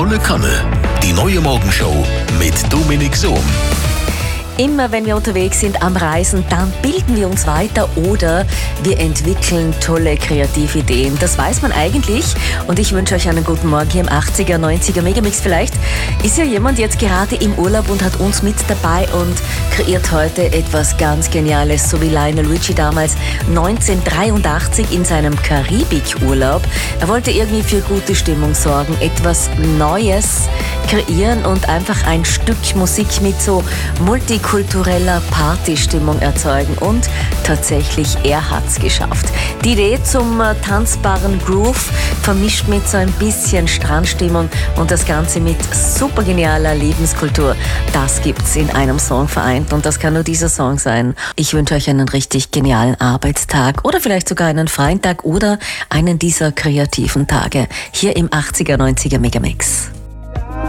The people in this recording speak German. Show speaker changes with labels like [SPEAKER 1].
[SPEAKER 1] Volle Kanne. Die neue Morgenshow mit Dominik Sohm.
[SPEAKER 2] Immer wenn wir unterwegs sind am Reisen, dann bilden wir uns weiter oder wir entwickeln tolle kreative Ideen. Das weiß man eigentlich und ich wünsche euch einen guten Morgen hier im 80er, 90er Megamix. Vielleicht ist ja jemand jetzt gerade im Urlaub und hat uns mit dabei und kreiert heute etwas ganz Geniales, so wie Lionel Richie damals 1983 in seinem Karibikurlaub. Er wollte irgendwie für gute Stimmung sorgen, etwas Neues kreieren und einfach ein Stück Musik mit so multikultureller Partystimmung erzeugen. Und tatsächlich, er hat's geschafft. Die Idee zum tanzbaren Groove vermischt mit so ein bisschen Strandstimmung und das Ganze mit super genialer Lebenskultur. Das gibt's in einem Song vereint und das kann nur dieser Song sein. Ich wünsche euch einen richtig genialen Arbeitstag oder vielleicht sogar einen freien Tag oder einen dieser kreativen Tage hier im 80er, 90er Megamix.